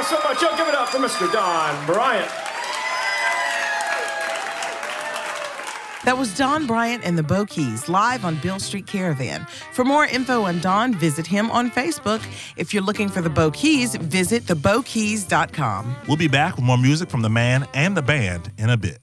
all so much. Y'all give it up for Mr. Don Bryant. That was Don Bryant and the Bo-Keys live on Beale Street Caravan. For more info on Don, visit him on Facebook. If you're looking for the Bo-Keys, visit thebokeys.com. We'll be back with more music from the man and the band in a bit.